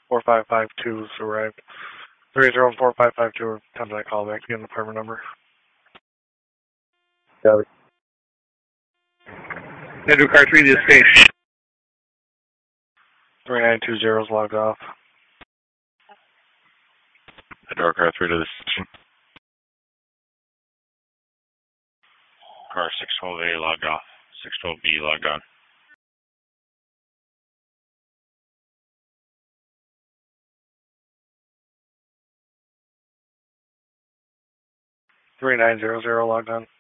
4552's arrived. 304-552, time that call back. Get an apartment number. Got it. Andrew car 3 to the station. 3920 is logged off. Door car 3 to the station. Car 612A logged off. 612B logged on. Three 3900 logged on.